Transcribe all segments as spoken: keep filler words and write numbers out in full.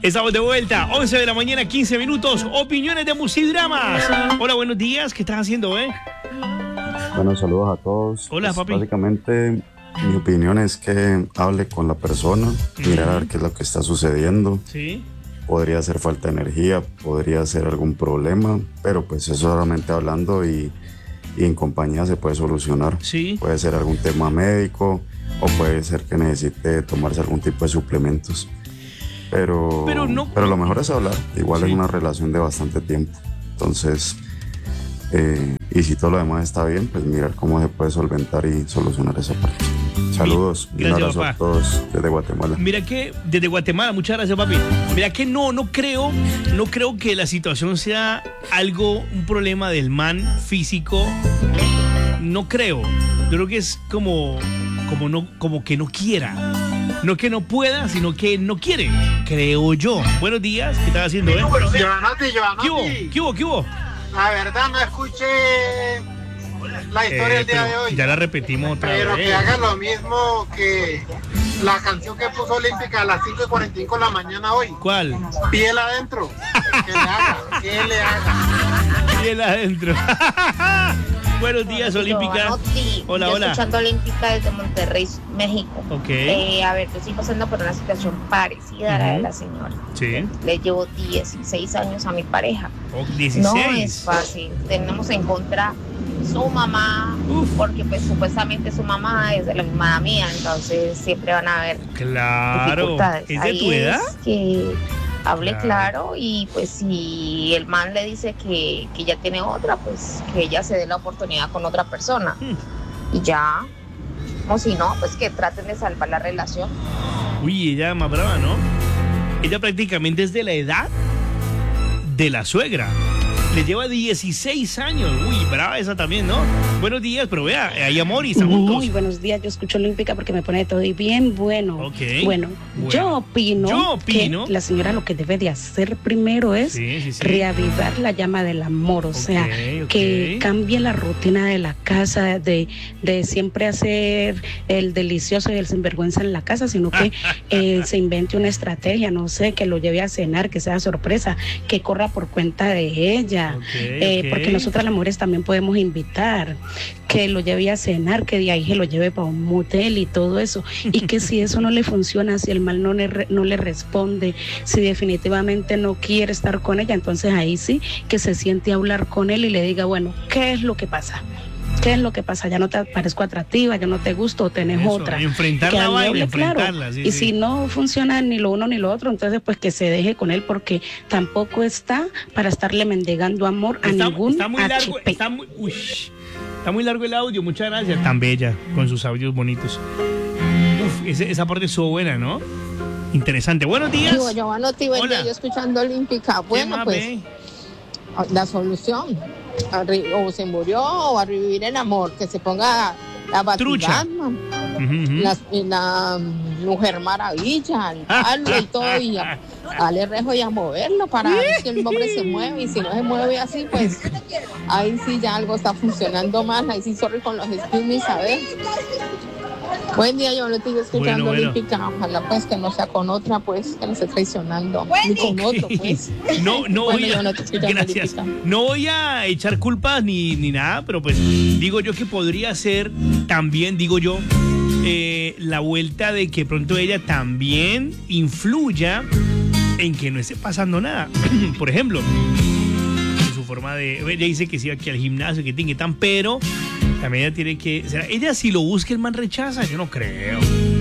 Estamos de vuelta, once de la mañana, quince minutos, opiniones de Musidramas. Hola, buenos días, ¿qué estás haciendo, eh? Bueno, saludos a todos. Hola, pues, papi. Básicamente, mi opinión es que hable con la persona, mirar a ver qué es lo que está sucediendo. Sí. Podría ser falta de energía, podría ser algún problema, pero pues eso solamente hablando y, y en compañía se puede solucionar. Sí. Puede ser algún tema médico o puede ser que necesite tomarse algún tipo de suplementos. Pero, Pero no- pero lo mejor es hablar. Igual Sí. es una relación de bastante tiempo. Entonces, eh, y si todo lo demás está bien, pues mirar cómo se puede solventar y solucionar esa parte. Saludos, un Gracias, abrazo papá. a todos desde Guatemala. Mira que desde Guatemala, muchas gracias, papi. Mira que no, no creo, no creo que la situación sea algo, un problema del man físico. No creo. Yo creo que es como, como no, como que no quiera. No que no pueda, sino que no quiere. Creo yo. Buenos días, ¿qué estás haciendo, eh? Giovanotti, ¿Qué hubo? Giovanotti. ¿Qué hubo? ¿Qué hubo? La verdad no escuché la historia Eh, del día de pero hoy. ya la repetimos otra Pero vez. que haga lo mismo que la canción que puso Olímpica a las cinco y cuarenta y cinco de la mañana hoy. ¿Cuál? Piel adentro. Que le haga, que le haga. Piel adentro. Buenos días, Olímpica. Giovanotti, Hola, yo hola. escuchando Olímpica desde Monterrey, México. Ok. Eh, a ver, yo estoy pasando por una situación parecida a la de la señora. Sí. Le llevo dieciséis años a mi pareja. Oh, No es dieciséis. fácil. Tenemos en contra su mamá, Uf. porque pues supuestamente su mamá es de la misma mía, entonces siempre van a haber Claro. dificultades. ¿Es de Ahí tu edad? es que hable Claro. claro. Y pues si el man le dice que, que ya tiene otra, pues que ella se dé la oportunidad con otra persona. Hmm. Y ya, o si no, pues que traten de salvar la relación. Uy, ella más brava, ¿no? Ella prácticamente es de la edad de la suegra. Le lleva dieciséis años. Uy, brava esa también, ¿no? Buenos días, pero vea, hay amor y están juntos. Muy buenos días, yo escucho Olímpica porque me pone todo y bien bueno. Ok. Bueno, Bueno. yo opino, Yo opino- que la señora lo que debe de hacer primero es Sí, sí, sí. reavivar la llama del amor, o Ok, sea, ok. que cambie la rutina de la casa, de, de siempre hacer el delicioso y el sinvergüenza en la casa, sino que eh, se invente una estrategia, no sé, que lo lleve a cenar, que sea sorpresa, que corra por cuenta de ella. Ok, Eh, ok. porque nosotras las mujeres también podemos invitar, que lo lleve a cenar, que de ahí se lo lleve para un motel y todo eso, y que si eso no le funciona, si el mal no le, re- no le responde, si definitivamente no quiere estar con ella, entonces ahí sí, que se siente a hablar con él y le diga, bueno, ¿qué es lo que pasa? ¿Qué es lo que pasa? Ya no te parezco atractiva, ya no te gusto o tenés Eso, otra. enfrentar Que la ahí vaina, hable claro. enfrentarla, sí, y sí. si no funciona ni lo uno ni lo otro, entonces pues que se deje con él, porque tampoco está para estarle mendigando amor a Está, ningún está muy largo, H P. está muy, uy, está muy largo el audio, muchas gracias. Tan bella, con sus audios bonitos. Uf, ese- esa parte estuvo buena, ¿no? Interesante. Buenos días. Digo, Giovanotti, buen Hola. día, yo escuchando Olímpica. ¿Qué Bueno, más, pues ve? la solución, a re- o se murió o a revivir el amor, que se ponga la Trucha. Batman, Ujú, ujú. la, la Mujer Maravilla, el palo y todo, y a, a darle rejo y a moverlo para ver si el hombre se mueve, y si no se mueve así, pues ahí sí ya algo está funcionando mal, ahí sí sorry con los espíritus y saber. Buen día, yo lo estoy escuchando Bueno, bueno. Olímpica, ojalá pues que no sea con otra, pues que no esté traicionando, ni con otro, pues. No, no Bueno, voy a, yo no te estoy dando gracias. Olímpica. No voy a echar culpas ni, ni nada, pero pues digo yo que podría ser también, digo yo, eh, la vuelta de que pronto ella también influya en que no esté pasando nada. Por ejemplo, en su forma de, ella dice que sí aquí al gimnasio, que tiene que tan, pero también ella tiene que, ¿será? Ella si lo busca el man rechaza, yo no creo.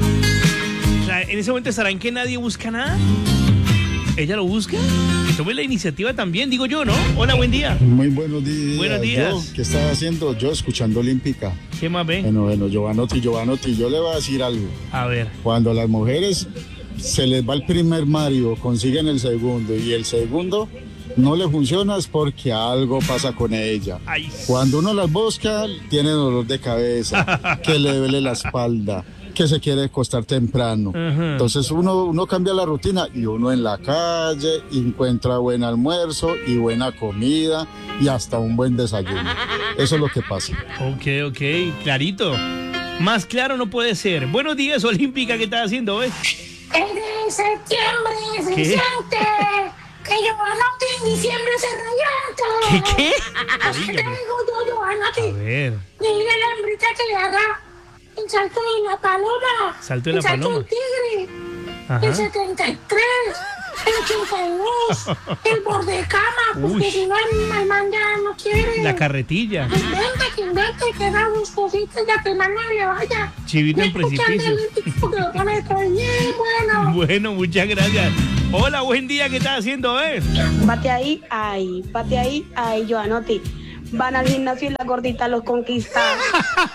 O sea, en ese momento estará en que nadie busca nada. ¿Ella lo busca? Que tome la iniciativa también, digo yo, ¿no? Hola, buen día. Muy buenos días. Buenos días. Yo, ¿qué estaba haciendo? Yo escuchando Olímpica. ¿Qué más ve? Bueno, bueno, Giovanotti, Giovanotti, yo le voy a decir algo. A ver. Cuando las mujeres se les va el primer marido, consiguen el segundo y el segundo no le funciona, es porque algo pasa con ella. Ay. Cuando uno las busca, tiene dolor de cabeza, que le duele la espalda, que se quiere acostar temprano. Ajá. Entonces uno, uno cambia la rutina y uno en la calle encuentra buen almuerzo y buena comida y hasta un buen desayuno. Eso es lo que pasa. Ok, ok, clarito. Más claro no puede ser. Buenos días, Olímpica, ¿qué estás haciendo, eh? Es de septiembre, se ¿Qué? siente que Giovanotti en diciembre se revienta. ¿Qué, qué? Así te Oiga, digo yo, Giovanotti. A ver, Dile a la hembrita que le haga el salto de la paloma. Salto de la el salto paloma. del tigre. Ajá. El setenta y tres. El ochenta y dos. El borde cama. Porque Uy. si no, el man ya no quiere. La carretilla. Que invente, que invente, que haga sus cositas ya que el man no le vaya. Chivito en Me escuchan precipicio. del Olímpico porque lo pone todo bien, bueno. Bueno, muchas gracias. Hola, buen día, ¿qué estás haciendo, eh? Bate ahí, ay, bate ahí, ay, Giovanotti. Van al gimnasio y la gordita los conquista.